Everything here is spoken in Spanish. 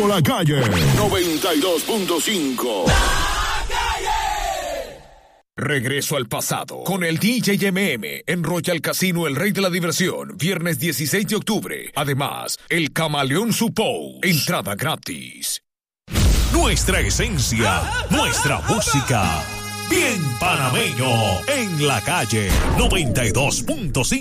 La Calle 92.5. Regreso al pasado con el DJ MM en Royal Casino El Rey de la Diversión, viernes 16 de octubre. Además, el Camaleón Supou, entrada gratis. Nuestra esencia, nuestra música, bien panameño en la calle 92.5.